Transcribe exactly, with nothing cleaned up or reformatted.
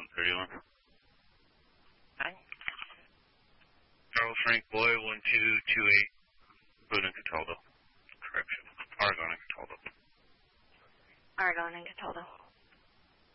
one thirty-one. Hi. Charles Frank Boy, one two two eight. Boone and Cataldo. Correction. Argonne and Cataldo. Argonne and Cataldo.